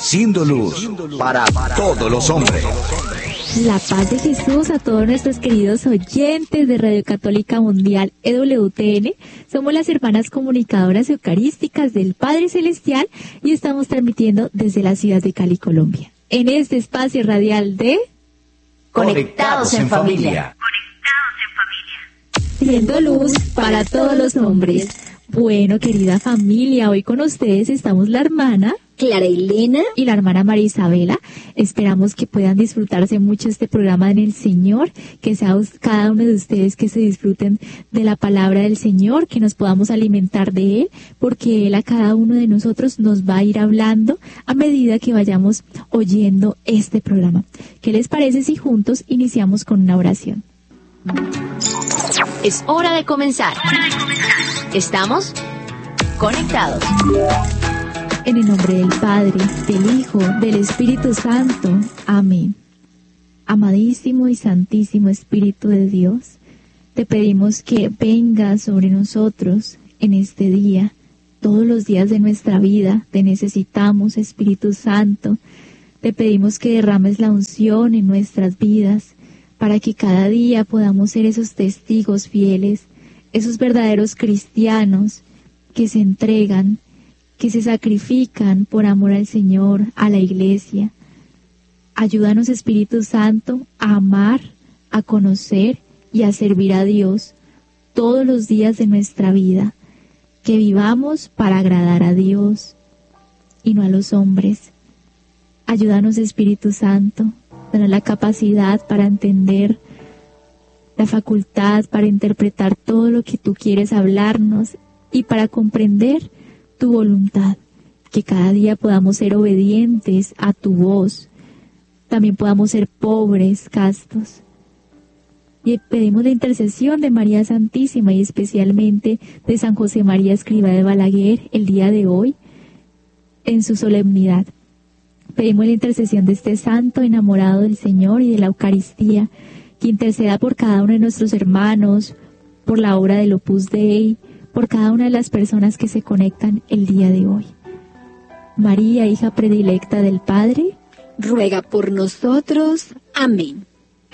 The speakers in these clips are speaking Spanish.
siendo luz para todos los hombres. La paz de Jesús a todos nuestros queridos oyentes de Radio Católica Mundial EWTN. Somos las hermanas comunicadoras eucarísticas del Padre Celestial y estamos transmitiendo desde la ciudad de Cali, Colombia. En este espacio radial de Conectados en Familia. Siendo luz para todos los hombres. Bueno, querida familia, hoy con ustedes estamos la hermana Clara Elena y la hermana María Isabela. Esperamos que puedan disfrutarse mucho este programa en el Señor, que sea cada uno de ustedes que se disfruten de la palabra del Señor, que nos podamos alimentar de Él, porque Él a cada uno de nosotros nos va a ir hablando a medida que vayamos oyendo este programa. ¿Qué les parece si juntos iniciamos con una oración? Es hora de comenzar. Estamos conectados. En el nombre del Padre, del Hijo, del Espíritu Santo. Amén. Amadísimo y santísimo Espíritu de Dios, te pedimos que vengas sobre nosotros en este día. Todos los días de nuestra vida te necesitamos, Espíritu Santo. Te pedimos que derrames la unción en nuestras vidas para que cada día podamos ser esos testigos fieles, esos verdaderos cristianos que se entregan, que se sacrifican por amor al Señor, a la Iglesia. Ayúdanos, Espíritu Santo, a amar, a conocer y a servir a Dios todos los días de nuestra vida, que vivamos para agradar a Dios y no a los hombres. Ayúdanos, Espíritu Santo, danos la capacidad para entender, la facultad para interpretar todo lo que tú quieres hablarnos y para comprender tu voluntad, que cada día podamos ser obedientes a tu voz, también podamos ser pobres, castos. Y pedimos la intercesión de María Santísima y especialmente de San José María Escrivá de Balaguer el día de hoy en su solemnidad. Pedimos la intercesión de este santo enamorado del Señor y de la Eucaristía, que interceda por cada uno de nuestros hermanos, por la obra del Opus Dei, por cada una de las personas que se conectan el día de hoy. María, hija predilecta del Padre, ruega por nosotros. Amén.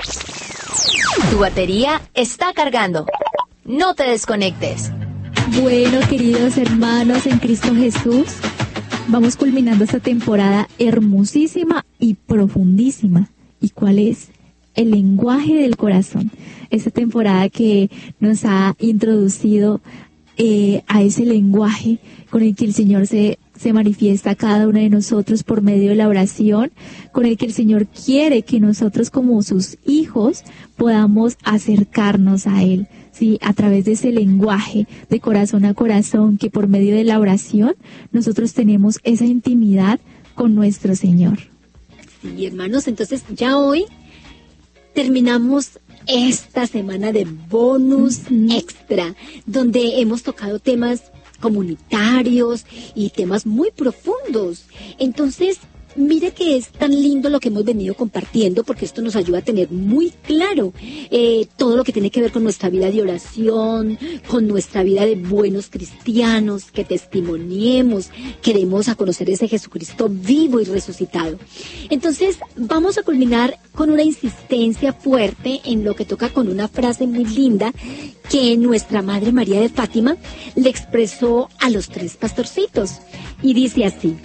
Tu batería está cargando. No te desconectes. Bueno, queridos hermanos en Cristo Jesús, vamos culminando esta temporada hermosísima y profundísima. ¿Y cuál es? El lenguaje del corazón. Esta temporada que nos ha introducido a ese lenguaje con el que el Señor se manifiesta a cada uno de nosotros por medio de la oración, con el que el Señor quiere que nosotros como sus hijos podamos acercarnos a Él, ¿sí? A través de ese lenguaje de corazón a corazón, que por medio de la oración nosotros tenemos esa intimidad con nuestro Señor. Sí, hermanos, entonces ya hoy terminamos esta semana de bonus extra, donde hemos tocado temas comunitarios y temas muy profundos. Entonces, mire que es tan lindo lo que hemos venido compartiendo, porque esto nos ayuda a tener muy claro todo lo que tiene que ver con nuestra vida de oración, con nuestra vida de buenos cristianos, que testimoniemos, queremos a conocer ese Jesucristo vivo y resucitado. Entonces, vamos a culminar con una insistencia fuerte en lo que toca con una frase muy linda que nuestra Madre María de Fátima le expresó a los 3 pastorcitos. Y dice así: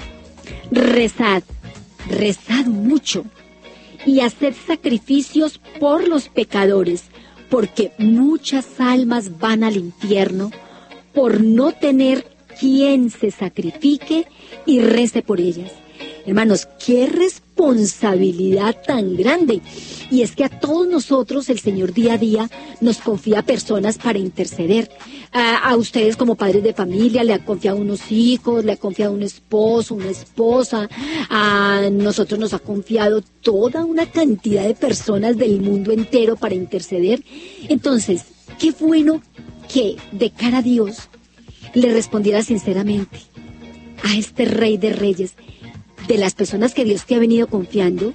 rezad, rezad mucho y haced sacrificios por los pecadores, porque muchas almas van al infierno por no tener quien se sacrifique y rece por ellas. Hermanos, qué responsabilidad tan grande. Y es que a todos nosotros el Señor día a día nos confía personas para interceder. A ustedes como padres de familia le ha confiado unos hijos, le ha confiado un esposo, una esposa. A nosotros nos ha confiado toda una cantidad de personas del mundo entero para interceder. Entonces, qué bueno que de cara a Dios le respondiera sinceramente a este Rey de Reyes. De las personas que Dios te ha venido confiando,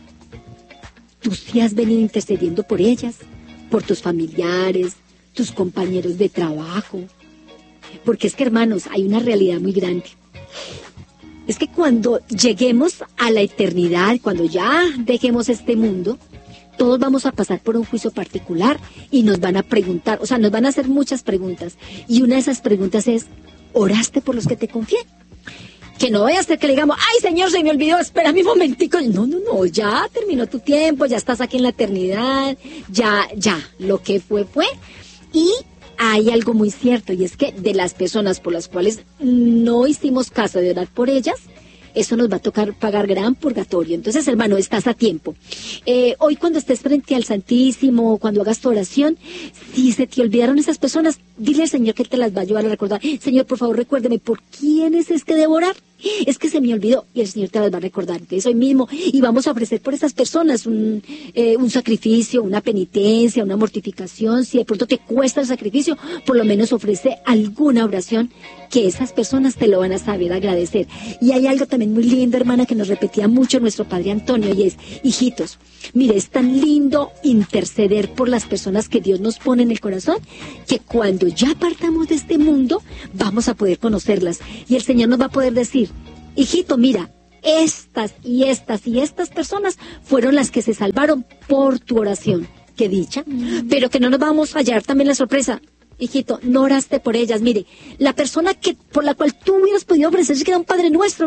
tú sí has venido intercediendo por ellas, por tus familiares, tus compañeros de trabajo. Porque es que, hermanos, hay una realidad muy grande. es que cuando lleguemos a la eternidad, cuando ya dejemos este mundo, todos vamos a pasar por un juicio particular y nos van a preguntar, o sea, nos van a hacer muchas preguntas. Y una de esas preguntas es, ¿oraste por los que te confié? Que no vaya a ser que le digamos, ay Señor, se me olvidó, espérame un momentico. No, ya terminó tu tiempo, ya estás aquí en la eternidad, ya, lo que fue. Y hay algo muy cierto, y es que de las personas por las cuales no hicimos caso de orar por ellas, eso nos va a tocar pagar gran purgatorio. Entonces, hermano, estás a tiempo. Hoy cuando estés frente al Santísimo, cuando hagas tu oración, si se te olvidaron esas personas, dile al Señor que te las va a ayudar a recordar. Señor, por favor, recuérdeme, ¿por quiénes es que debo orar? Es que se me olvidó, y el Señor te las va a recordar. Entonces, hoy mismo, y vamos a ofrecer por esas personas un sacrificio, una penitencia, una mortificación. Si de pronto te cuesta el sacrificio, por lo menos ofrece alguna oración que esas personas te lo van a saber agradecer. Y hay algo también muy lindo, hermana, que nos repetía mucho nuestro Padre Antonio, y es, hijitos, mire, es tan lindo interceder por las personas que Dios nos pone en el corazón, que cuando ya partamos de este mundo, vamos a poder conocerlas. Y el Señor nos va a poder decir, hijito, mira, estas y estas y estas personas fueron las que se salvaron por tu oración. Qué dicha. Pero que no nos vamos a hallar también la sorpresa. Hijito, no oraste por ellas. Mire, la persona por la cual tú hubieras podido ofrecer que era un Padre Nuestro,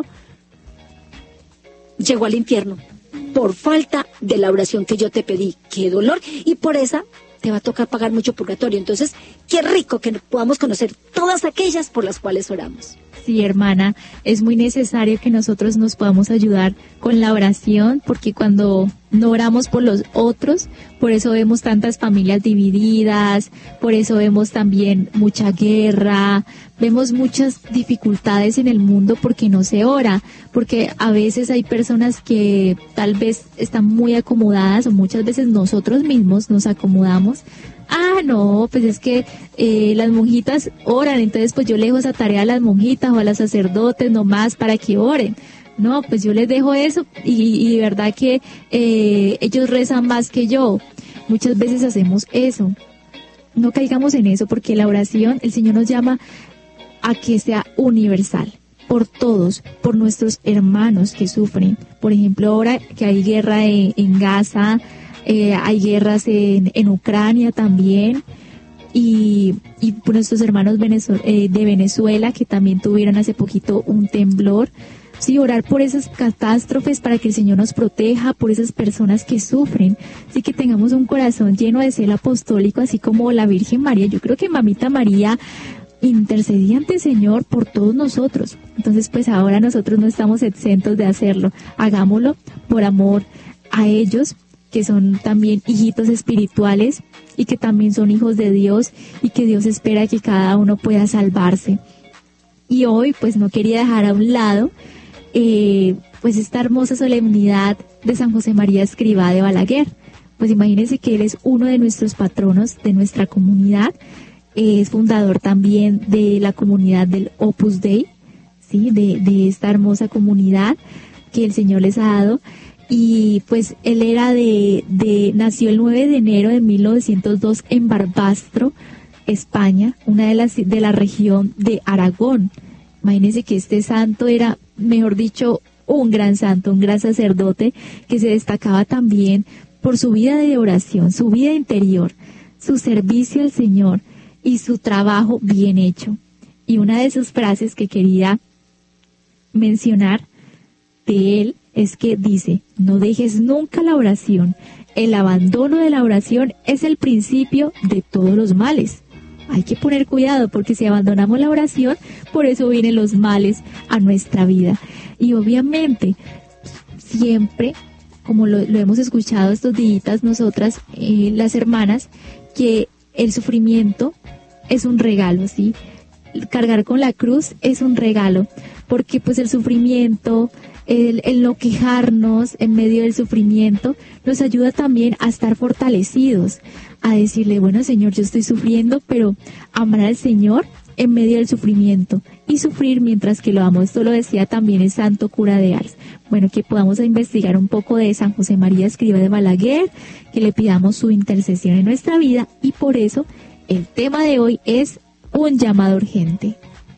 llegó al infierno por falta de la oración que yo te pedí. Qué dolor. Y por esa te va a tocar pagar mucho purgatorio. Entonces, qué rico que podamos conocer todas aquellas por las cuales oramos. Sí, hermana, es muy necesario que nosotros nos podamos ayudar con la oración, porque cuando no oramos por los otros, por eso vemos tantas familias divididas, por eso vemos también mucha guerra, vemos muchas dificultades en el mundo porque no se ora, porque a veces hay personas que tal vez están muy acomodadas, o muchas veces nosotros mismos nos acomodamos. No, pues es que las monjitas oran, entonces pues yo le dejo esa tarea a las monjitas o a los sacerdotes nomás para que oren. No, pues yo les dejo eso y de verdad que ellos rezan más que yo. Muchas veces hacemos eso. No caigamos en eso, porque la oración, el Señor nos llama a que sea universal, por todos, por nuestros hermanos que sufren. Por ejemplo, ahora que hay guerra en Gaza, hay guerras en Ucrania también, y por nuestros hermanos de Venezuela, que también tuvieron hace poquito un temblor. Sí, orar por esas catástrofes para que el Señor nos proteja, por esas personas que sufren. Así que tengamos un corazón lleno de celo apostólico, así como la Virgen María. Yo creo que Mamita María intercedía ante el Señor por todos nosotros. Entonces, pues ahora nosotros no estamos exentos de hacerlo. Hagámoslo por amor a ellos, que son también hijitos espirituales y que también son hijos de Dios, y que Dios espera que cada uno pueda salvarse. Y hoy, pues no quería dejar a un lado pues esta hermosa solemnidad de San José María Escrivá de Balaguer. Pues imagínense que él es uno de nuestros patronos de nuestra comunidad, es fundador también de la comunidad del Opus Dei, ¿sí? de esta hermosa comunidad que el Señor les ha dado. Y pues él era nació el 9 de enero de 1902 en Barbastro, España, una de la región de Aragón. Imagínense que este santo era, mejor dicho, un gran santo, un gran sacerdote, que se destacaba también por su vida de oración, su vida interior, su servicio al Señor y su trabajo bien hecho. Y una de sus frases que quería mencionar de él es que dice: no dejes nunca la oración. El abandono de la oración es el principio de todos los males. Hay que poner cuidado, porque si abandonamos la oración, por eso vienen los males a nuestra vida. Y obviamente, siempre, como lo hemos escuchado estos días nosotras, las hermanas, que el sufrimiento es un regalo, ¿sí? Cargar con la cruz es un regalo, porque pues el sufrimiento, el no quejarnos en medio del sufrimiento, nos ayuda también a estar fortalecidos, a decirle: bueno, Señor, yo estoy sufriendo, pero amar al Señor en medio del sufrimiento y sufrir mientras que lo amo. Esto lo decía también el santo cura de Ars. Bueno, que podamos investigar un poco de San José María Escrivá de Balaguer, que le pidamos su intercesión en nuestra vida, y por eso el tema de hoy es un llamado urgente.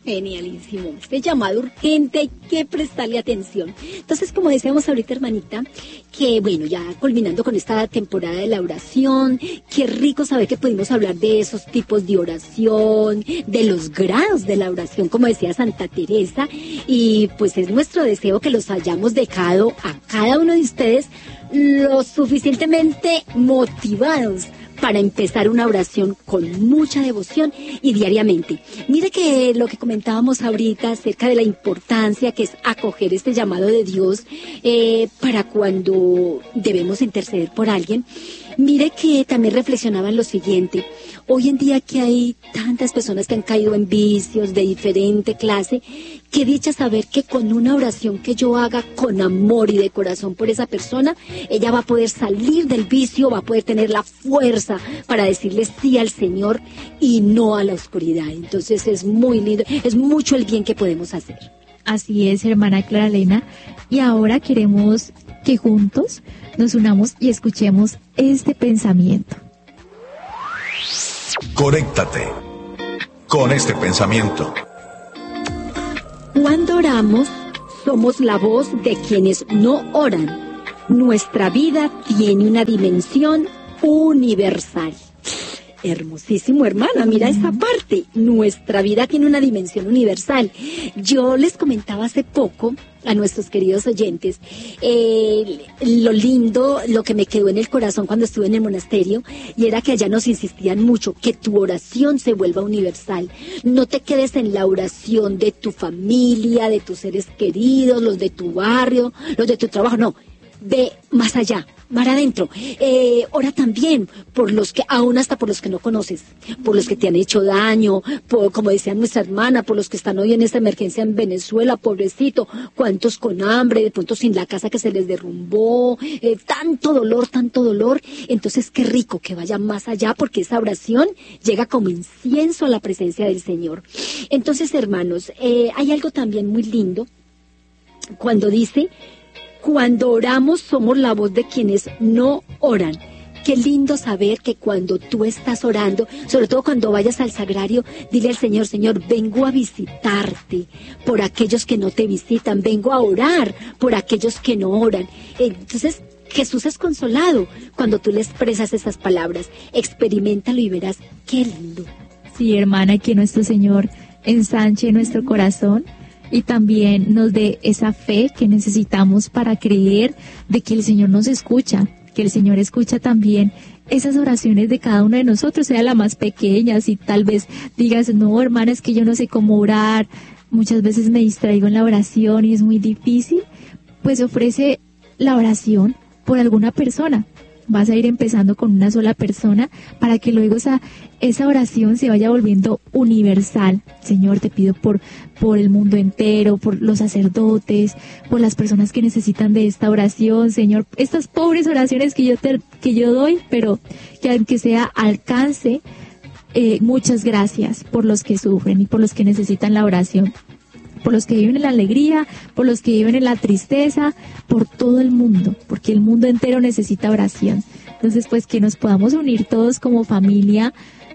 Genialísimo. Este llamado urgente hay que prestarle atención. Entonces, como decíamos ahorita, hermanita, que bueno, ya culminando con esta temporada de la oración, qué rico saber que pudimos hablar de esos tipos de oración, de los grados de la oración, como decía Santa Teresa, y pues es nuestro deseo que los hayamos dejado a cada uno de ustedes lo suficientemente motivados para empezar una oración con mucha devoción y diariamente. Mire que lo que comentábamos ahorita acerca de la importancia que es acoger este llamado de Dios para cuando debemos interceder por alguien. Mire que también reflexionaba en lo siguiente. Hoy en día que hay tantas personas que han caído en vicios de diferente clase, qué dicha saber que con una oración que yo haga con amor y de corazón por esa persona, ella va a poder salir del vicio, va a poder tener la fuerza para decirle sí al Señor y no a la oscuridad. Entonces es muy lindo, es mucho el bien que podemos hacer. Así es, hermana Clara Elena. Y ahora queremos que juntos nos unamos y escuchemos este pensamiento. Conéctate con este pensamiento. Cuando oramos, somos la voz de quienes no oran. Nuestra vida tiene una dimensión universal. Hermosísimo, hermana, mira esta parte. Nuestra vida tiene una dimensión universal. Yo les comentaba hace poco a nuestros queridos oyentes lo lindo, lo que me quedó en el corazón cuando estuve en el monasterio, y era que allá nos insistían mucho que tu oración se vuelva universal. No te quedes en la oración de tu familia, de tus seres queridos, los de tu barrio, los de tu trabajo, no. Ve más allá, más adentro. Ora también por los que, aún hasta por los que no conoces, por los que te han hecho daño, por, como decía nuestra hermana, por los que están hoy en esta emergencia en Venezuela, pobrecito, cuántos con hambre, de pronto sin la casa que se les derrumbó, tanto dolor. Entonces qué rico que vaya más allá, porque esa oración llega como incienso a la presencia del Señor. Entonces, hermanos, hay algo también muy lindo cuando dice: cuando oramos somos la voz de quienes no oran. Qué lindo saber que cuando tú estás orando, sobre todo cuando vayas al sagrario, dile al Señor: Señor, vengo a visitarte por aquellos que no te visitan, vengo a orar por aquellos que no oran. Entonces, Jesús es consolado cuando tú le expresas esas palabras. Experiméntalo y verás qué lindo. Sí, hermana, que nuestro Señor ensanche nuestro corazón y también nos dé esa fe que necesitamos para creer de que el Señor nos escucha, que el Señor escucha también esas oraciones de cada uno de nosotros, sea la más pequeña. Si tal vez digas: no, hermana, es que yo no sé cómo orar, muchas veces me distraigo en la oración y es muy difícil, pues ofrece la oración por alguna persona. Vas a ir empezando con una sola persona para que luego esa oración se vaya volviendo universal. Señor, te pido por el mundo entero, por los sacerdotes, por las personas que necesitan de esta oración, Señor. Estas pobres oraciones que yo doy, pero que aunque sea alcance, muchas gracias por los que sufren y por los que necesitan la oración, por los que viven en la alegría, por los que viven en la tristeza, por todo el mundo, porque el mundo entero necesita oración. Entonces, pues que nos podamos unir todos como familia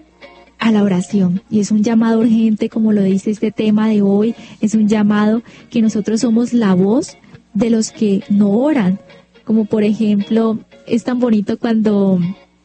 a la oración. Y es un llamado urgente, como lo dice este tema de hoy, es un llamado que nosotros somos la voz de los que no oran. Como por ejemplo, es tan bonito cuando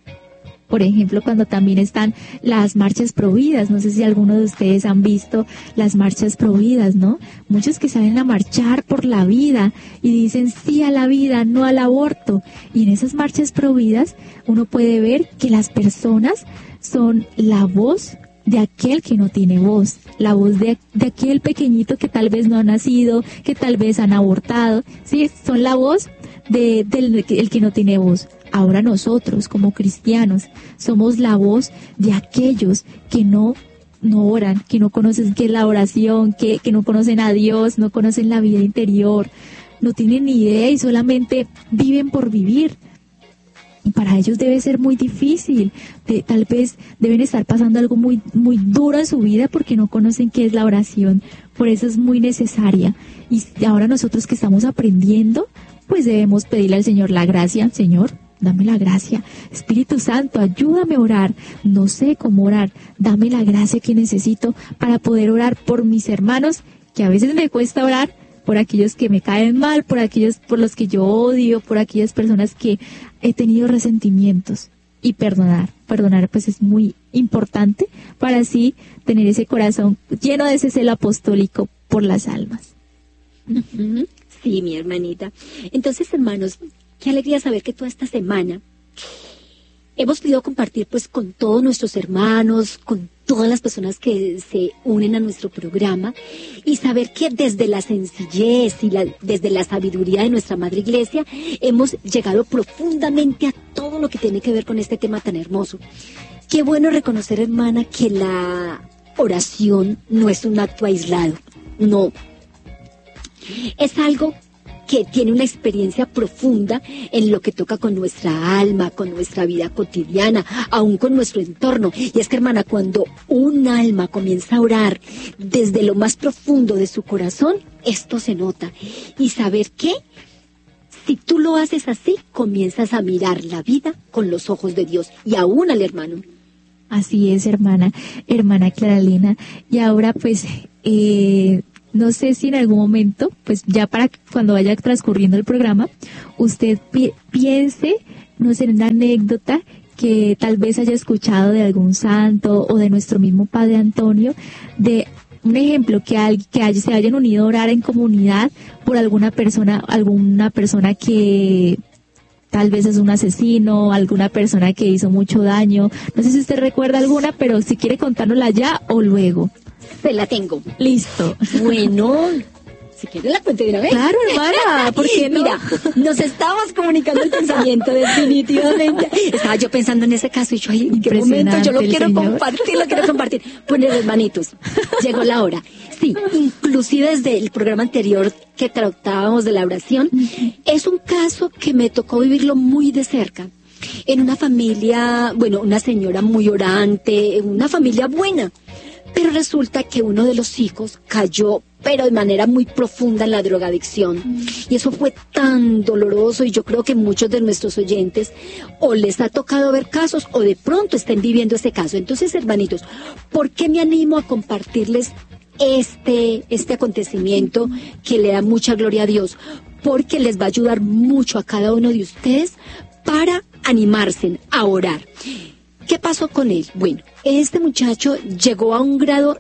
también están las marchas providas. No sé si alguno de ustedes han visto las marchas providas, ¿no? Muchos que salen a marchar por la vida y dicen sí a la vida, no al aborto. Y en esas marchas providas uno puede ver que las personas son la voz de aquel que no tiene voz, la voz de aquel pequeñito que tal vez no ha nacido, que tal vez han abortado. Sí, son la voz del que no tiene voz. Ahora nosotros, como cristianos, somos la voz de aquellos que no oran, que no conocen qué es la oración, que no conocen a Dios, no conocen la vida interior, no tienen ni idea y solamente viven por vivir. Y para ellos debe ser muy difícil, tal vez deben estar pasando algo muy, muy duro en su vida porque no conocen qué es la oración. Por eso es muy necesaria. Y ahora nosotros que estamos aprendiendo, pues debemos pedirle al Señor la gracia. Señor, dame la gracia. Espíritu Santo, ayúdame a orar. No sé cómo orar. Dame la gracia que necesito para poder orar por mis hermanos, que a veces me cuesta orar, por aquellos que me caen mal, por aquellos por los que yo odio, por aquellas personas que he tenido resentimientos. Y perdonar pues es muy importante para así tener ese corazón lleno de ese celo apostólico por las almas. Uh-huh. Sí, mi hermanita. Entonces, hermanos, qué alegría saber que toda esta semana hemos podido compartir pues con todos nuestros hermanos, con todas las personas que se unen a nuestro programa, y saber que desde la sencillez y desde la sabiduría de nuestra Madre Iglesia hemos llegado profundamente a todo lo que tiene que ver con este tema tan hermoso. Qué bueno reconocer, hermana, que la oración no es un acto aislado, no. Es algo que tiene una experiencia profunda en lo que toca con nuestra alma, con nuestra vida cotidiana, aún con nuestro entorno. Y es que, hermana, cuando un alma comienza a orar desde lo más profundo de su corazón, esto se nota. Y saber que, si tú lo haces así, comienzas a mirar la vida con los ojos de Dios, y aún al hermano. Así es, hermana Claralina. Y ahora, pues, no sé si en algún momento, pues ya para cuando vaya transcurriendo el programa, usted piense, no sé, en una anécdota que tal vez haya escuchado de algún santo o de nuestro mismo Padre Antonio, de un ejemplo se hayan unido a orar en comunidad por alguna persona que tal vez es un asesino, alguna persona que hizo mucho daño. No sé si usted recuerda alguna, pero si quiere contárnosla ya o luego. Se la tengo. Listo. Bueno, si quieres la cuente de una vez. Claro, hermana, ¿por qué no? Mira, nos estábamos comunicando el pensamiento definitivamente. Estaba yo pensando en ese caso y yo, ¿en qué momento yo lo quiero compartir? Pues, hermanitos, llegó la hora. Sí, inclusive desde el programa anterior que tratábamos de la oración, es un caso que me tocó vivirlo muy de cerca. En una familia, bueno, una señora muy orante, una familia buena. Pero resulta que uno de los hijos cayó, pero de manera muy profunda, en la drogadicción. Y eso fue tan doloroso, y yo creo que muchos de nuestros oyentes o les ha tocado ver casos o de pronto estén viviendo ese caso. Entonces, hermanitos, ¿por qué me animo a compartirles este acontecimiento que le da mucha gloria a Dios? Porque les va a ayudar mucho a cada uno de ustedes para animarse a orar. ¿Qué pasó con él? Bueno, este muchacho llegó a un grado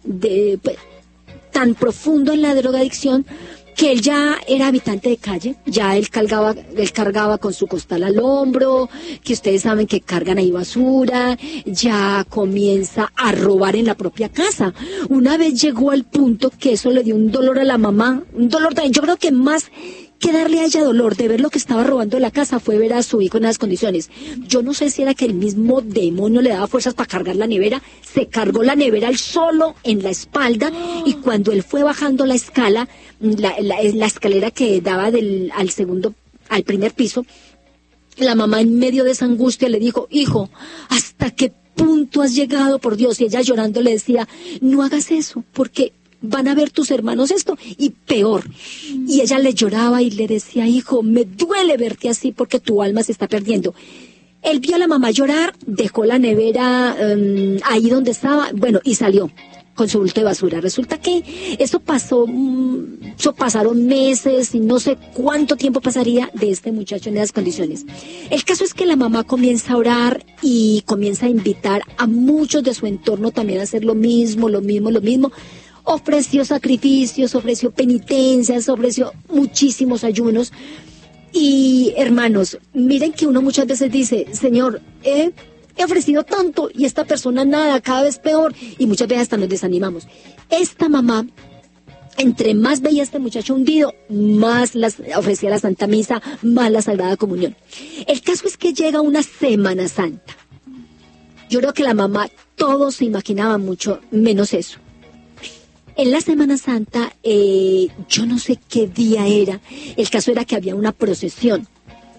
tan profundo en la drogadicción que él ya era habitante de calle, ya él cargaba con su costal al hombro, que ustedes saben que cargan ahí basura, ya comienza a robar en la propia casa. Una vez llegó al punto que eso le dio un dolor a la mamá, un dolor también, yo creo que más que darle a ella dolor de ver lo que estaba robando en la casa fue ver a su hijo en esas condiciones. Yo no sé si era que el mismo demonio le daba fuerzas para cargar la nevera, se cargó la nevera él solo en la espalda, y cuando él fue bajando la escala, la escalera que daba al primer piso, la mamá en medio de esa angustia le dijo: hijo, ¿hasta qué punto has llegado, por Dios? Y ella llorando le decía: no hagas eso, porque van a ver tus hermanos esto, y peor. Y ella le lloraba y le decía: hijo, me duele verte así porque tu alma se está perdiendo. Él vio a la mamá llorar, dejó la nevera ahí donde estaba, bueno, y salió con su bulto de basura. Resulta que eso pasaron meses y no sé cuánto tiempo pasaría de este muchacho en esas condiciones. El caso es que la mamá comienza a orar y comienza a invitar a muchos de su entorno también a hacer lo mismo. Ofreció sacrificios, ofreció penitencias, ofreció muchísimos ayunos. Y, hermanos, miren que uno muchas veces dice: Señor, he ofrecido tanto y esta persona nada, cada vez peor, y muchas veces hasta nos desanimamos. Esta mamá, entre más veía a este muchacho hundido, más ofrecía la Santa Misa, más la Sagrada Comunión. El caso es que llega una Semana Santa. Yo creo que la mamá, todos se imaginaban mucho menos eso. En la Semana Santa, yo no sé qué día era, el caso era que había una procesión.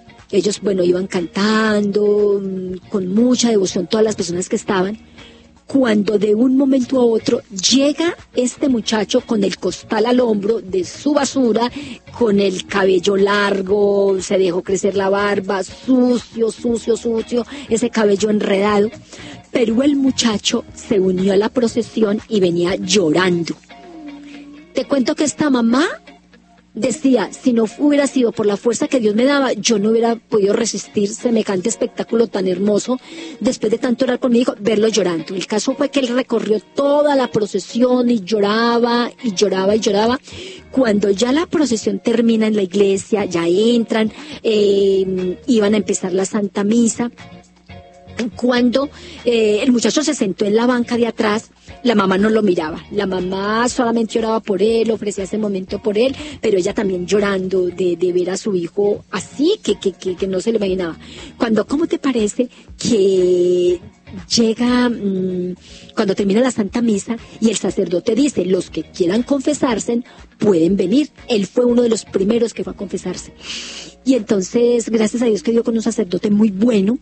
Ellos, bueno, iban cantando con mucha devoción, todas las personas que estaban, cuando de un momento a otro llega este muchacho con el costal al hombro de su basura, con el cabello largo, se dejó crecer la barba, sucio, ese cabello enredado. Pero el muchacho se unió a la procesión y venía llorando. Te cuento que esta mamá decía, si no hubiera sido por la fuerza que Dios me daba, yo no hubiera podido resistir semejante espectáculo tan hermoso. Después de tanto orar conmigo, verlo llorando. El caso fue que él recorrió toda la procesión y lloraba y lloraba y lloraba. Cuando ya la procesión termina en la iglesia, ya entran, iban a empezar la Santa Misa. Cuando el muchacho se sentó en la banca de atrás, la mamá no lo miraba. La mamá solamente oraba por él, ofrecía ese momento por él, pero ella también llorando de ver a su hijo así, que no se le imaginaba. ¿Cómo te parece que llega, cuando termina la Santa Misa y el sacerdote dice, los que quieran confesarse pueden venir? Él fue uno de los primeros que fue a confesarse. Y entonces, gracias a Dios que dio con un sacerdote muy bueno,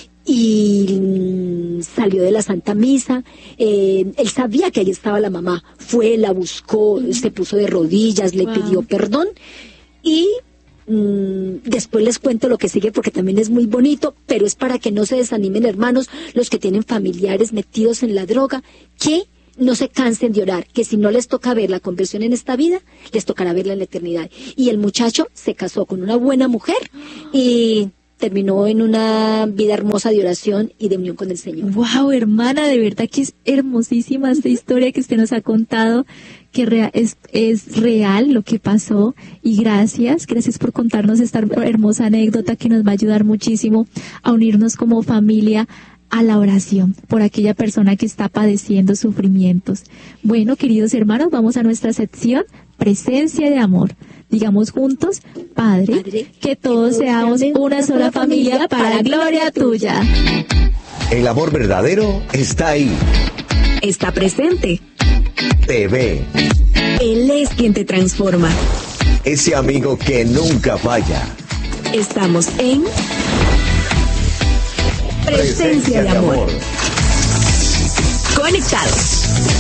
y salió de la Santa Misa. Él sabía que ahí estaba la mamá, fue, la buscó, se puso de rodillas, le pidió perdón, y después les cuento lo que sigue porque también es muy bonito, pero es para que no se desanimen, hermanos, los que tienen familiares metidos en la droga, que no se cansen de orar, que si no les toca ver la conversión en esta vida, les tocará verla en la eternidad. Y el muchacho se casó con una buena mujer y terminó en una vida hermosa de oración y de unión con el Señor. Wow, hermana, de verdad que es hermosísima esta historia que usted nos ha contado, que es real lo que pasó, y gracias por contarnos esta hermosa anécdota que nos va a ayudar muchísimo a unirnos como familia a la oración por aquella persona que está padeciendo sufrimientos. Bueno, queridos hermanos, vamos a nuestra sección Presencia de Amor. Digamos juntos, Padre, que todos seamos una sola familia para gloria tuya. El amor verdadero está ahí. Está presente. Te ve. Él es quien te transforma. Ese amigo que nunca falla. Estamos en Presencia de Amor. Conectados.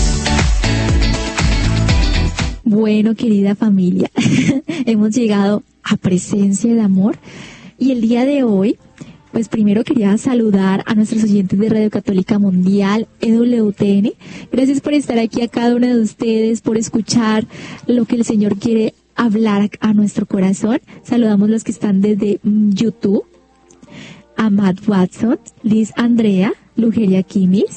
Bueno, querida familia, hemos llegado a Presencia de Amor, y el día de hoy, pues primero quería saludar a nuestros oyentes de Radio Católica Mundial, EWTN. Gracias por estar aquí, a cada uno de ustedes, por escuchar lo que el Señor quiere hablar a nuestro corazón. Saludamos los que están desde YouTube, a Matt Watson, Liz Andrea, Lugeria Kimis,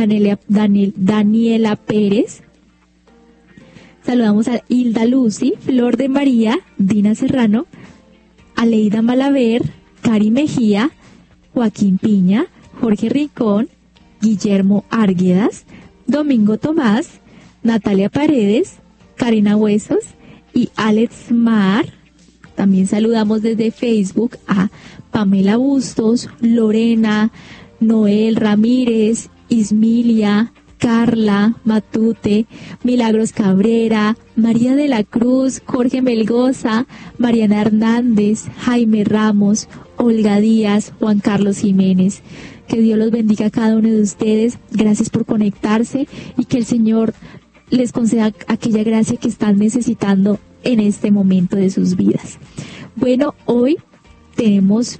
Daniela Pérez. Saludamos a Hilda Lucy, Flor de María, Dina Serrano, Aleida Malaver, Cari Mejía, Joaquín Piña, Jorge Rincón, Guillermo Arguedas, Domingo Tomás, Natalia Paredes, Karina Huesos y Alex Mar. También saludamos desde Facebook a Pamela Bustos, Lorena, Noel Ramírez, Ismilia, Carla Matute, Milagros Cabrera, María de la Cruz, Jorge Melgoza, Mariana Hernández, Jaime Ramos, Olga Díaz, Juan Carlos Jiménez. Que Dios los bendiga a cada uno de ustedes. Gracias por conectarse y que el Señor les conceda aquella gracia que están necesitando en este momento de sus vidas. Bueno, hoy tenemos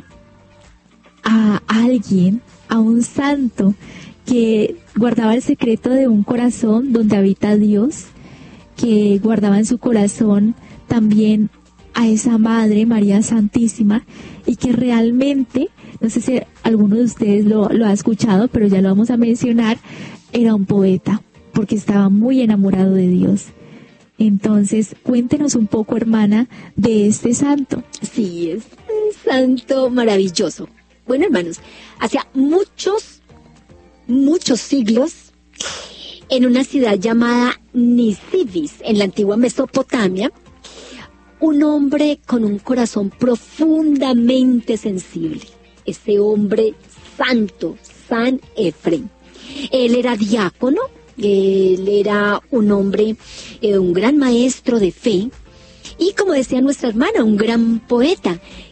a alguien, a un santo que guardaba el secreto de un corazón donde habita Dios, que guardaba en su corazón también a esa Madre María Santísima, y que realmente, no sé si alguno de ustedes lo ha escuchado, pero ya lo vamos a mencionar, era un poeta, porque estaba muy enamorado de Dios. Entonces, cuéntenos un poco, hermana, de este santo. Sí, es un santo maravilloso. Bueno, hermanos, hacía muchos siglos, en una ciudad llamada Nisibis, en la antigua Mesopotamia, un hombre con un corazón profundamente sensible. Ese hombre santo, San Efrén. Él era diácono, él era un hombre, un gran maestro de fe, y como decía nuestra hermana, un gran poeta.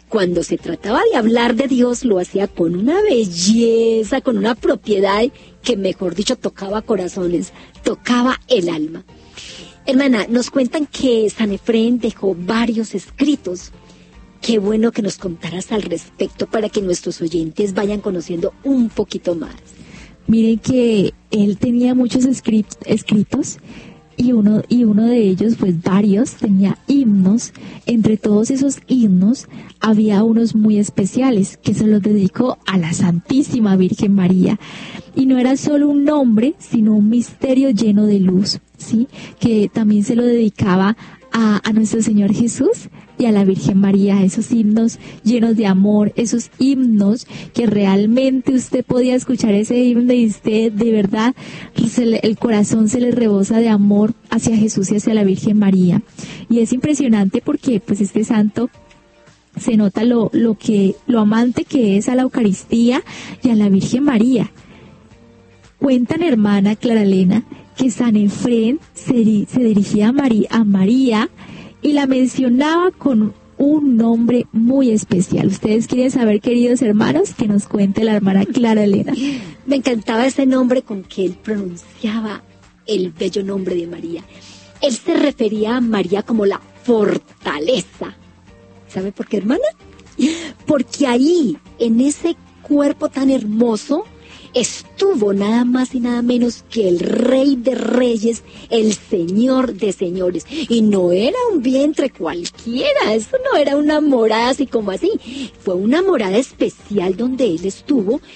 cuando se trataba de hablar de Dios, lo hacía con una belleza, con una propiedad que, mejor dicho, tocaba corazones, tocaba el alma. Hermana, nos cuentan que San Efrén dejó varios escritos. Qué bueno que nos contaras al respecto para que nuestros oyentes vayan conociendo un poquito más. Miren que él tenía muchos escritos y uno de ellos, pues varios, tenía himnos. Entre todos esos himnos había unos muy especiales que se los dedicó a la Santísima Virgen María. Y no era solo un nombre, sino un misterio lleno de luz, ¿sí? Que también se lo dedicaba a nuestro Señor Jesús y a la Virgen María, esos himnos llenos de amor, esos himnos que realmente usted podía escuchar ese himno y usted de verdad el corazón se le rebosa de amor hacia Jesús y hacia la Virgen María. Y es impresionante porque pues este santo se nota lo amante que es a la Eucaristía y a la Virgen María. Cuentan, hermana Clara Elena, que San Efrén se dirigía a María y la mencionaba con un nombre muy especial. ¿Ustedes quieren saber, queridos hermanos? Que nos cuente la hermana Clara Elena. Me encantaba ese nombre con que él pronunciaba el bello nombre de María. Él se refería a María como la fortaleza. ¿Sabe por qué, hermana? Porque ahí, en ese cuerpo tan hermoso, estuvo nada más y nada menos que el Rey de Reyes, el Señor de Señores. Y no era un vientre cualquiera, eso no era una morada así como así. Fue una morada especial donde él estuvo